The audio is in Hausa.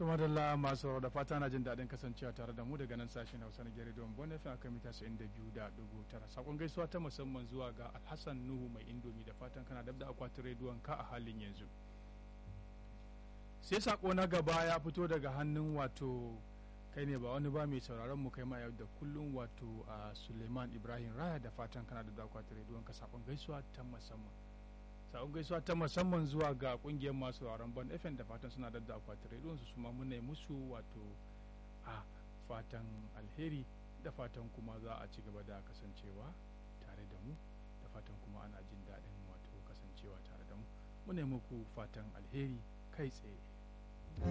to madalla masu da fata na jin daɗin kasancewa tare da mu daga nan sashen Hausa na Gidan Bon FM akan mita 92.9. Sakon gaisuwa ta musamman zuwa ga Alhassan Nuhu mai indomi da fatan kana dabda akwatin rediyon ka a halin yanzu. Sai sako na gaba ya fito daga hannun wato kai ne ba wani ba mai sauraron mu kai ma yau da kullum wato a Suleiman Ibrahim Raya da fatan kana dabda akwatin rediyon ka. Sakon gaisuwa ta musamman. Sakon gaisuwa ta musamman zuwa ga kungiyar masu sauraron Bon FM da fatan suna dabda akwatin rediyon su ma muna musu wato a fatan alheri da fatan kuma za a ci gaba da kasancewa tare da mu da fatan kuma ana jin daɗin wato kasancewa tare da mu muna muku fatan alheri kai tsaye.